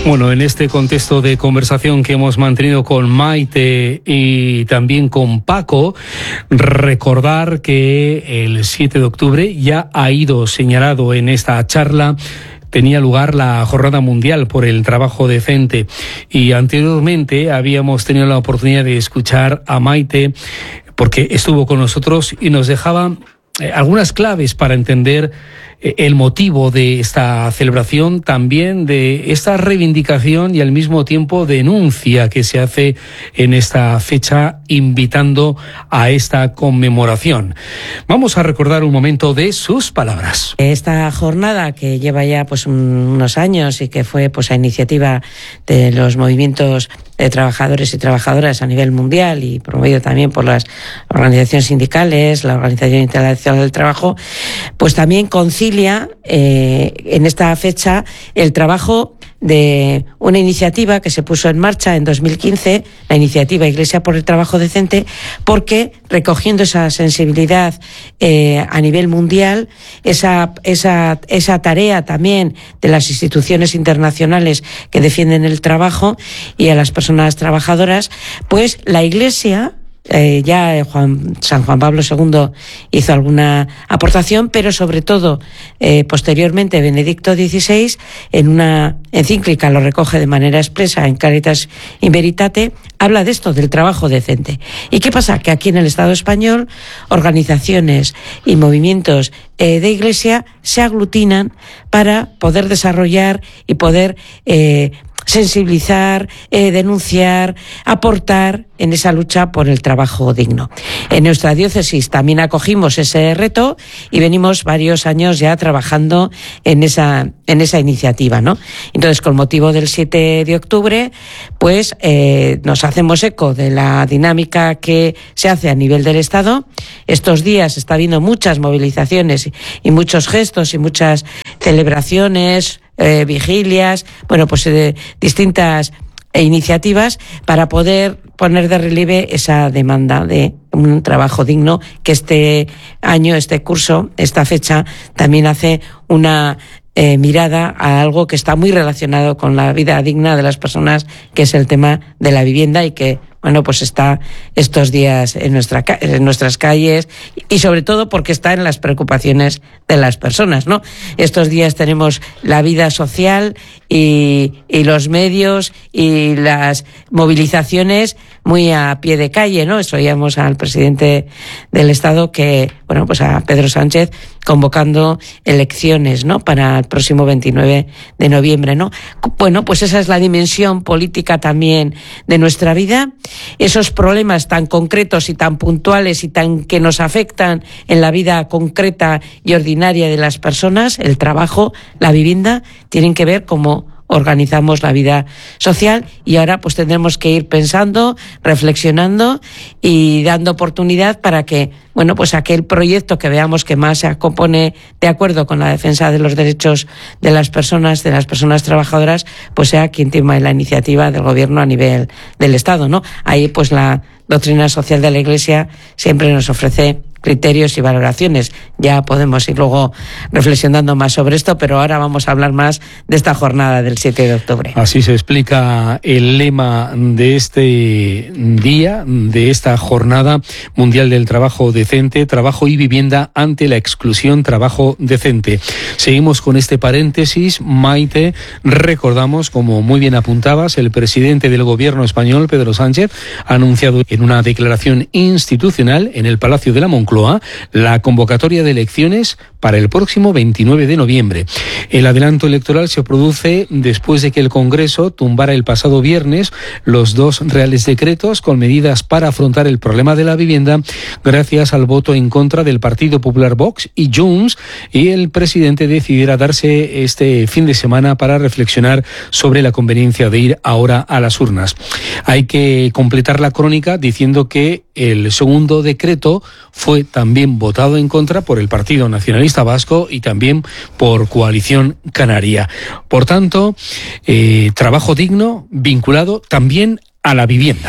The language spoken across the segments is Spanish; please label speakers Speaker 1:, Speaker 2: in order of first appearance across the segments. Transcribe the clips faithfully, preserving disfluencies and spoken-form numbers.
Speaker 1: Bueno, en este contexto de conversación que hemos mantenido con Maite y también con Paco, recordar que el siete de octubre ya ha ido señalado en esta charla. Tenía lugar la Jornada Mundial por el Trabajo Decente y anteriormente habíamos tenido la oportunidad de escuchar a Maite porque estuvo con nosotros y nos dejaba eh, algunas claves para entender el motivo de esta celebración, también de esta reivindicación y al mismo tiempo denuncia que se hace en esta fecha invitando a esta conmemoración. Vamos a recordar un momento de sus palabras.
Speaker 2: Esta jornada que lleva ya pues unos años y que fue pues a iniciativa de los movimientos de trabajadores y trabajadoras a nivel mundial y promovido también por las organizaciones sindicales, la Organización Internacional del Trabajo, pues también concilia eh, en esta fecha el trabajo de una iniciativa que se puso en marcha en dos mil quince, la iniciativa Iglesia por el Trabajo Decente, porque recogiendo esa sensibilidad eh, a nivel mundial, esa, esa, esa tarea también de las instituciones internacionales que defienden el trabajo y a las personas trabajadoras, pues la Iglesia, Eh, ya Juan, San Juan Pablo segundo hizo alguna aportación, pero sobre todo eh, posteriormente Benedicto dieciséis en una encíclica lo recoge de manera expresa en Caritas in Veritate, habla de esto, del trabajo decente. ¿Y qué pasa? Que aquí en el Estado español organizaciones y movimientos eh, de Iglesia se aglutinan para poder desarrollar y poder eh, sensibilizar, eh, denunciar, aportar en esa lucha por el trabajo digno. En nuestra diócesis también acogimos ese reto y venimos varios años ya trabajando en esa en esa iniciativa, ¿no? Entonces, con motivo del siete de octubre, pues eh, nos hacemos eco de la dinámica que se hace a nivel del Estado. Estos días está habiendo muchas movilizaciones y, y muchos gestos y muchas celebraciones, eh, vigilias, bueno, pues eh, distintas iniciativas para poder poner de relieve esa demanda de un trabajo digno, que este año, este curso, esta fecha, también hace una eh, mirada a algo que está muy relacionado con la vida digna de las personas, que es el tema de la vivienda y que, bueno, pues está estos días en, nuestra, en nuestras calles y sobre todo porque está en las preocupaciones de las personas, ¿no? Estos días tenemos la vida social y, y los medios y las movilizaciones muy a pie de calle, ¿no? Eso oíamos al presidente del Estado que, bueno, pues a Pedro Sánchez convocando elecciones, ¿no? Para el próximo veintinueve de noviembre, ¿no? Bueno, pues esa es la dimensión política también de nuestra vida. Esos problemas tan concretos y tan puntuales y tan que nos afectan en la vida concreta y ordinaria de las personas, el trabajo, la vivienda, tienen que ver cómo organizamos la vida social y ahora pues tendremos que ir pensando, reflexionando y dando oportunidad para que, bueno, pues aquel proyecto que veamos que más se compone de acuerdo con la defensa de los derechos de las personas, de las personas trabajadoras, pues sea quien tome la iniciativa del gobierno a nivel del Estado, ¿no? Ahí pues la doctrina social de la Iglesia siempre nos ofrece criterios y valoraciones. Ya podemos ir luego reflexionando más sobre esto, pero ahora vamos a hablar más de esta jornada del siete de octubre.
Speaker 1: Así se explica el lema de este día, de esta Jornada Mundial del Trabajo Decente, trabajo y vivienda ante la exclusión, trabajo decente. Seguimos con este paréntesis. Maite, recordamos, como muy bien apuntabas, el presidente del gobierno español, Pedro Sánchez, ha anunciado en una declaración institucional en el Palacio de la Moncloa la convocatoria de elecciones para el próximo veintinueve de noviembre. El adelanto electoral se produce después de que el Congreso tumbara el pasado viernes los dos reales decretos con medidas para afrontar el problema de la vivienda gracias al voto en contra del Partido Popular, Vox y Junts, y el presidente decidiera darse este fin de semana para reflexionar sobre la conveniencia de ir ahora a las urnas. Hay que completar la crónica diciendo que el segundo decreto fue también votado en contra por el Partido Nacionalista Vasco y también por Coalición Canaria. Por tanto, eh, trabajo digno vinculado también a la vivienda.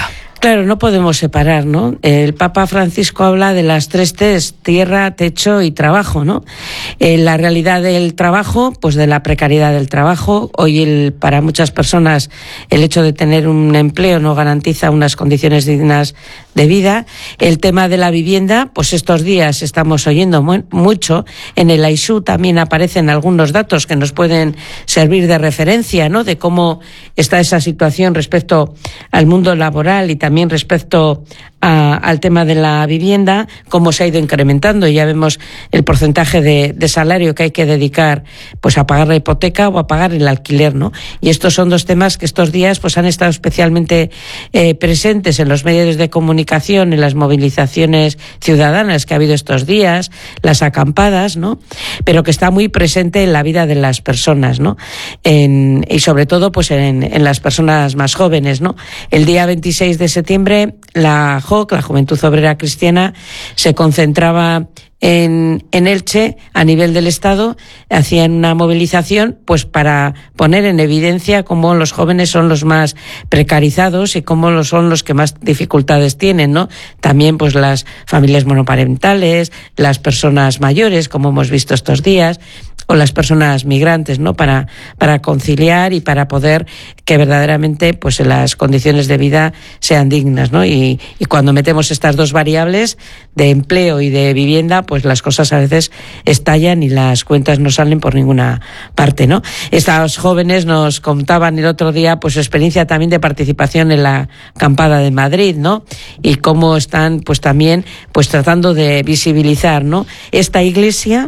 Speaker 2: Claro, no podemos separar, ¿no? El Papa Francisco habla de las tres T's: tierra, techo y trabajo, ¿no? Eh, la realidad del trabajo, pues de la precariedad del trabajo. Hoy el, para muchas personas el hecho de tener un empleo no garantiza unas condiciones dignas de vida. El tema de la vivienda, pues estos días estamos oyendo muy, mucho. En el AISU también aparecen algunos datos que nos pueden servir de referencia, ¿no? De cómo está esa situación respecto al mundo laboral y también respecto a, al tema de la vivienda, cómo se ha ido incrementando. Ya vemos el porcentaje de, de salario que hay que dedicar pues a pagar la hipoteca o a pagar el alquiler, ¿no? Y estos son dos temas que estos días pues han estado especialmente eh, presentes en los medios de comunicación, en las movilizaciones ciudadanas que ha habido estos días, las acampadas, ¿no? Pero que está muy presente en la vida de las personas, ¿no? En, y sobre todo pues en, en las personas más jóvenes, ¿no? El día veintiséis de septiembre la J O C, la Juventud Obrera Cristiana, se concentraba en, en Elche a nivel del Estado, hacían una movilización pues para poner en evidencia cómo los jóvenes son los más precarizados y cómo son los que más dificultades tienen, ¿no? También pues las familias monoparentales, las personas mayores, como hemos visto estos días, o las personas migrantes, ¿no? Para, para conciliar y para poder que verdaderamente pues las condiciones de vida sean dignas, ¿no? Y, y cuando metemos estas dos variables de empleo y de vivienda, pues las cosas a veces estallan y las cuentas no salen por ninguna parte, ¿no? Estos jóvenes nos contaban el otro día pues su experiencia también de participación en la acampada de Madrid, ¿no? Y cómo están pues también pues tratando de visibilizar, ¿no? Esta iglesia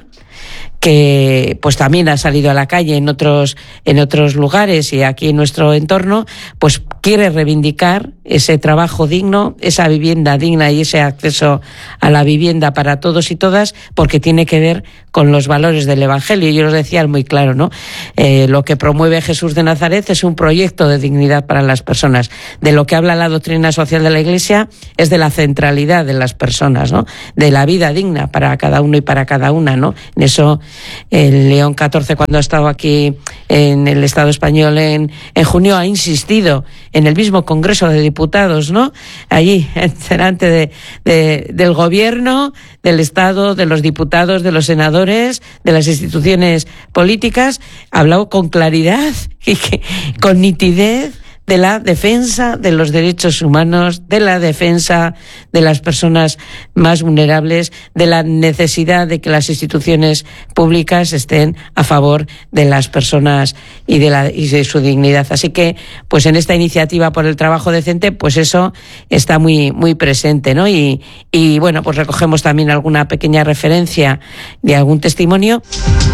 Speaker 2: que pues también ha salido a la calle en otros en otros lugares y aquí en nuestro entorno, pues quiere reivindicar ese trabajo digno, esa vivienda digna y ese acceso a la vivienda para todos y todas, porque tiene que ver con los valores del Evangelio. Yo os decía muy claro, ¿no? Eh, lo que promueve Jesús de Nazaret es un proyecto de dignidad para las personas. De lo que habla la doctrina social de la Iglesia es de la centralidad de las personas, ¿no? De la vida digna para cada uno y para cada una, ¿no? En eso el León catorce, cuando ha estado aquí en el Estado español en, en junio, ha insistido en el mismo Congreso de Diputados, ¿no? Allí, delante de, de, del Gobierno, del Estado, de los diputados, de los senadores, de las instituciones políticas, ha hablado con claridad y que, con nitidez de la defensa de los derechos humanos, de la defensa de las personas más vulnerables, de la necesidad de que las instituciones públicas estén a favor de las personas y de la y de su dignidad. Así que, pues en esta iniciativa por el trabajo decente, pues eso está muy muy presente, ¿no? Y y bueno, pues recogemos también alguna pequeña referencia de algún testimonio.